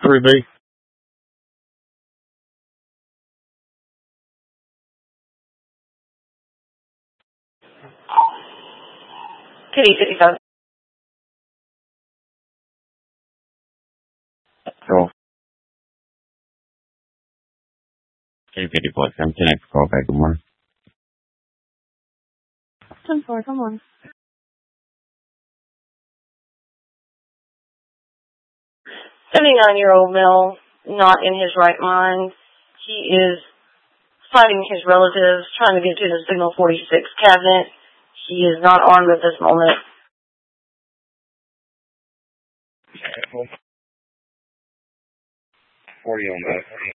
3B. Kitty 55. Cool. K54, 10 call back. Good morning. 10-4, come on. 79-year-old male, not in his right mind. He is fighting his relatives, trying to get to the Signal 46 cabinet. He is not armed at this moment. 40 on that.